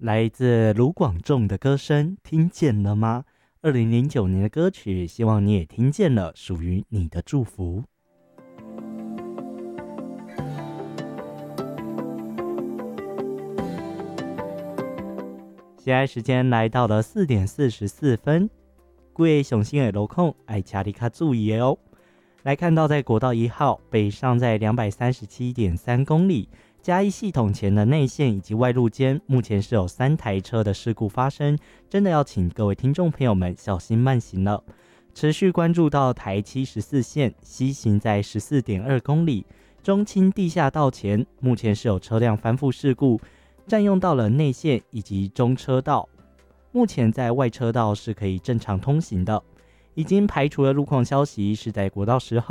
来自卢广仲的歌声，听见了吗？2009年的歌曲，希望你也听见了，属于你的祝福。现在时间来到了4点44分，各位雄心的路况爱请你较注意的哦。来看到在国道1号北上在237.3公里，嘉义系统前的内线以及外路间，目前是有3台车的事故发生，真的要请各位听众朋友们小心慢行了。持续关注到台714线西行在14.2公里，中清地下道前，目前是有车辆翻覆事故，占用到了内线以及中车道，目前在外车道是可以正常通行的。已经排除了路况消息，是在国道10号